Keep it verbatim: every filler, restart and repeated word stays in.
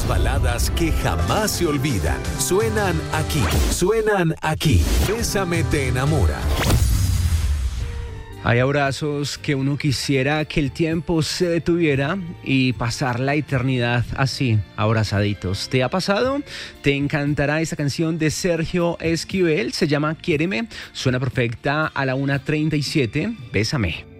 Las baladas que jamás se olvidan suenan aquí, suenan aquí. Bésame te enamora. Hay abrazos que uno quisiera que el tiempo se detuviera y pasar la eternidad así, abrazaditos. ¿Te ha pasado? Te encantará esta canción de Sergio Esquivel, se llama Quiéreme, suena perfecta a la una treinta y siete. Bésame.